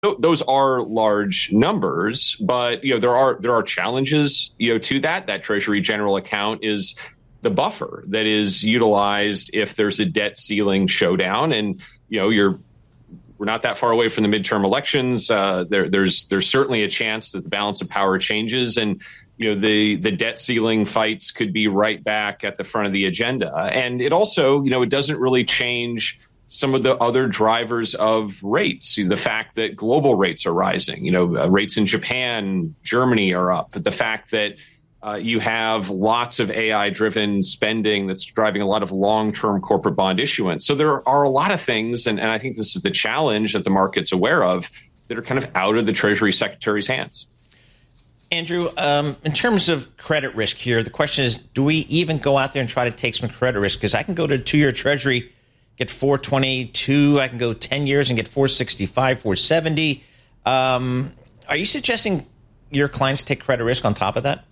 those are large numbers, but there are challenges to that Treasury general account is the buffer that is utilized if there's a debt ceiling showdown, and we're not that far away from the midterm elections. There's certainly a chance that the balance of power changes, and the debt ceiling fights could be right back at the front of the agenda. And it also it doesn't really change some of the other drivers of rates. The fact that global rates are rising, rates in Japan, Germany are up. The fact that you have lots of AI-driven spending that's driving a lot of long-term corporate bond issuance. So there are a lot of things, and I think this is the challenge that the market's aware of, that are kind of out of the Treasury Secretary's hands. Andrew, in terms of credit risk here, the question is, do we even go out there and try to take some credit risk? Because I can go to a 2-year Treasury, get 422. I can go 10 years and get 465, 470. Are you suggesting your clients take credit risk on top of that?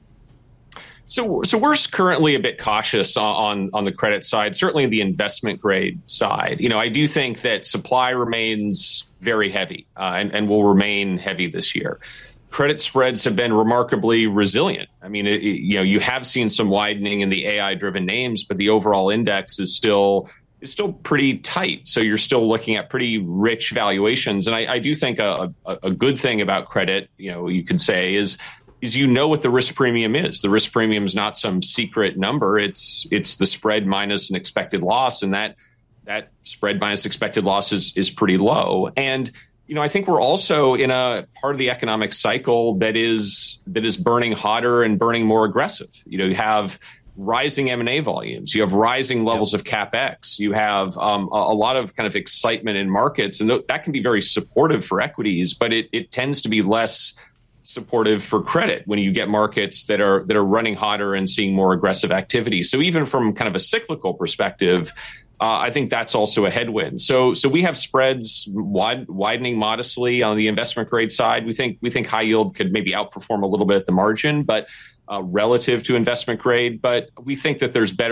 So we're currently a bit cautious on the credit side, certainly the investment grade side. I do think that supply remains very heavy and will remain heavy this year. Credit spreads have been remarkably resilient. I mean, you have seen some widening in the AI-driven names, but the overall index is still pretty tight. So you're still looking at pretty rich valuations. And I do think a good thing about credit, you could say, is what the risk premium is. The risk premium is not some secret number. It's the spread minus an expected loss, and that spread minus expected loss is pretty low. And I think we're also in a part of the economic cycle that is burning hotter and burning more aggressive. You have rising M&A volumes. You have rising levels of CapEx. You have a lot of kind of excitement in markets, and that can be very supportive for equities, but it tends to be less supportive for credit when you get markets that are running hotter and seeing more aggressive activity. So even from kind of a cyclical perspective, I think that's also a headwind. So we have spreads widening modestly on the investment grade side. We think high yield could maybe outperform a little bit at the margin, but relative to investment grade. But we think that there's better